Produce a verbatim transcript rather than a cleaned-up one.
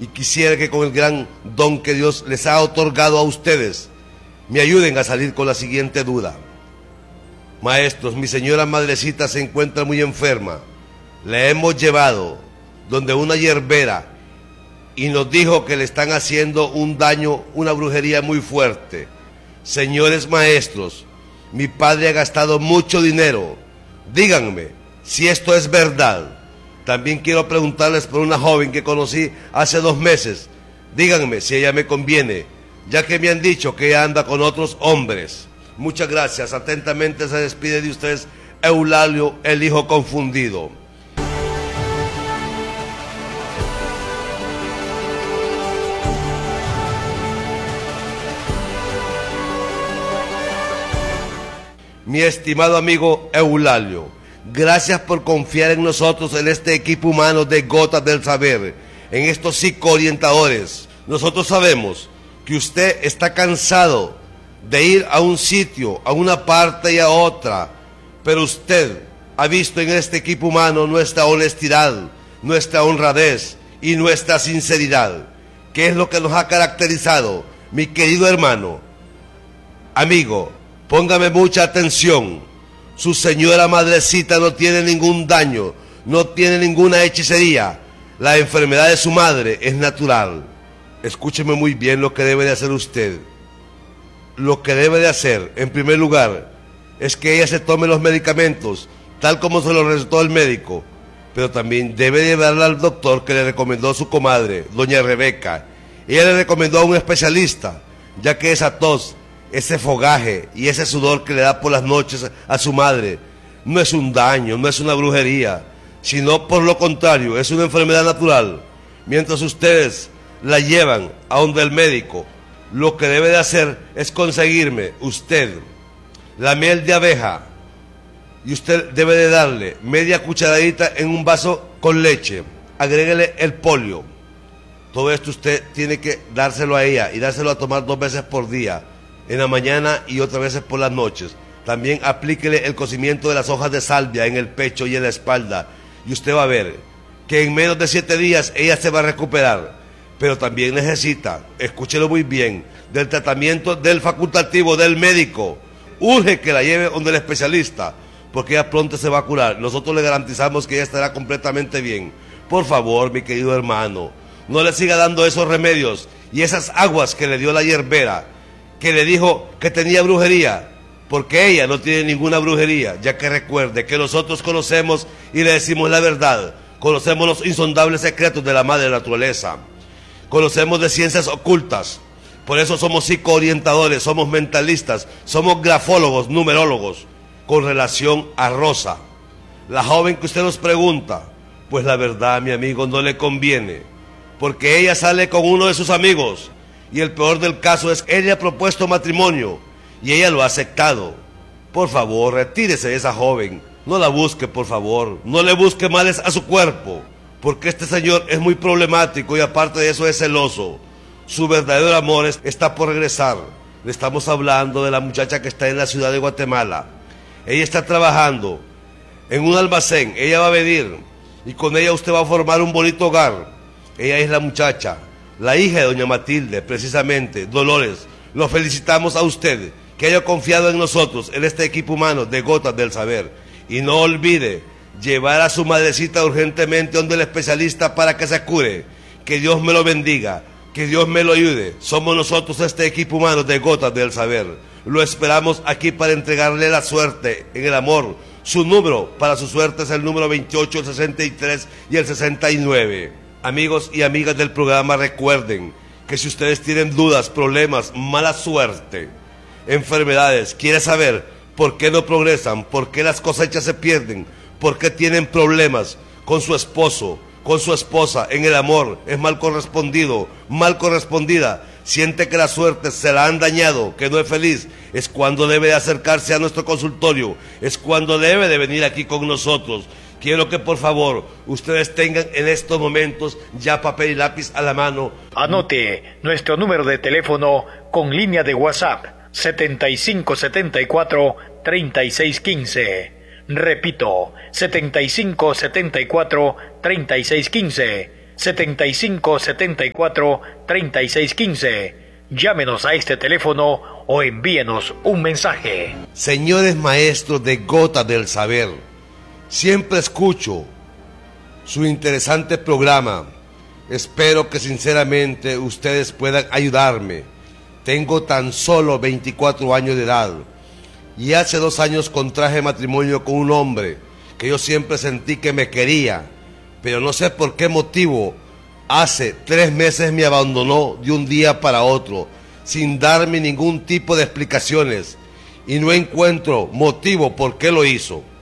y quisiera que con el gran don que Dios les ha otorgado a ustedes, me ayuden a salir con la siguiente duda. Maestros, mi señora madrecita se encuentra muy enferma. La hemos llevado donde una hierbera y nos dijo que le están haciendo un daño, una brujería muy fuerte. Señores maestros, mi padre ha gastado mucho dinero. Díganme si esto es verdad. También quiero preguntarles por una joven que conocí hace dos meses. Díganme si ella me conviene, ya que me han dicho que ella anda con otros hombres. Muchas gracias. Atentamente se despide de ustedes Eulalio, el hijo confundido. Mi estimado amigo Eulalio, gracias por confiar en nosotros, en este equipo humano de Gotas del Saber, en estos psicoorientadores. Nosotros sabemos que usted está cansado de ir a un sitio, a una parte y a otra, pero usted ha visto en este equipo humano nuestra honestidad, nuestra honradez y nuestra sinceridad, que es lo que nos ha caracterizado. Mi querido hermano, amigo, póngame mucha atención. Su señora madrecita no tiene ningún daño, no tiene ninguna hechicería. La enfermedad de su madre es natural. Escúcheme muy bien lo que debe de hacer usted. Lo que debe de hacer, en primer lugar, es que ella se tome los medicamentos, tal como se los recetó el médico. Pero también debe llevarla al doctor que le recomendó su comadre, doña Rebeca. Ella le recomendó a un especialista, ya que esa tos, ese fogaje y ese sudor que le da por las noches a su madre no es un daño, no es una brujería, sino por lo contrario, es una enfermedad natural. Mientras ustedes la llevan a donde el médico, lo que debe de hacer es conseguirme usted la miel de abeja y usted debe de darle media cucharadita en un vaso con leche, agréguele el polio. Todo esto usted tiene que dárselo a ella y dárselo a tomar dos veces por día, en la mañana y otras veces por las noches. También aplíquele el cocimiento de las hojas de salvia en el pecho y en la espalda, y usted va a ver que en menos de siete días ella se va a recuperar. Pero también necesita, escúchelo muy bien, del tratamiento del facultativo del médico. Urge que la lleve donde el especialista, porque ella pronto se va a curar. Nosotros le garantizamos que ella estará completamente bien. Por favor, mi querido hermano, no le siga dando esos remedios y esas aguas que le dio la hierbera, que le dijo que tenía brujería, porque ella no tiene ninguna brujería, ya que recuerde que nosotros conocemos y le decimos la verdad, conocemos los insondables secretos de la madre naturaleza, conocemos de ciencias ocultas, por eso somos psicoorientadores, somos mentalistas, somos grafólogos, numerólogos, con relación a Rosa, la joven que usted nos pregunta. Pues la verdad, mi amigo, no le conviene, porque ella sale con uno de sus amigos, y el peor del caso es que él le ha propuesto matrimonio y ella lo ha aceptado. Por favor, retírese de esa joven. No la busque, por favor. No le busque males a su cuerpo, porque este señor es muy problemático y aparte de eso es celoso. Su verdadero amor es, está por regresar. Le estamos hablando de la muchacha que está en la ciudad de Guatemala. Ella está trabajando en un almacén. Ella va a venir y con ella usted va a formar un bonito hogar. Ella es la muchacha, la hija de doña Matilde, precisamente, Dolores. Lo felicitamos a usted, que haya confiado en nosotros, en este equipo humano de Gotas del Saber. Y no olvide llevar a su madrecita urgentemente donde el especialista para que se cure. Que Dios me lo bendiga, que Dios me lo ayude. Somos nosotros este equipo humano de Gotas del Saber. Lo esperamos aquí para entregarle la suerte en el amor. Su número para su suerte es el número veintiocho, el sesenta y tres y el sesenta y nueve. Amigos y amigas del programa, recuerden que si ustedes tienen dudas, problemas, mala suerte, enfermedades, quieren saber por qué no progresan, por qué las cosechas se pierden, por qué tienen problemas con su esposo, con su esposa, en el amor, es mal correspondido, mal correspondida, siente que la suerte se la han dañado, que no es feliz, es cuando debe de acercarse a nuestro consultorio, es cuando debe de venir aquí con nosotros. Quiero que por favor ustedes tengan en estos momentos ya papel y lápiz a la mano. Anote nuestro número de teléfono con línea de WhatsApp setenta y cinco setenta y cuatro treinta y seis quince. Repito, setenta y cinco setenta y cuatro treinta y seis quince. setenta y cinco setenta y cuatro treinta y seis quince. Llámenos a este teléfono o envíenos un mensaje. Señores maestros de Gotas del Saber, siempre escucho su interesante programa. Espero que sinceramente ustedes puedan ayudarme. Tengo tan solo veinticuatro años de edad y hace dos años contraje matrimonio con un hombre que yo siempre sentí que me quería, pero no sé por qué motivo hace tres meses me abandonó de un día para otro sin darme ningún tipo de explicaciones y no encuentro motivo por qué lo hizo.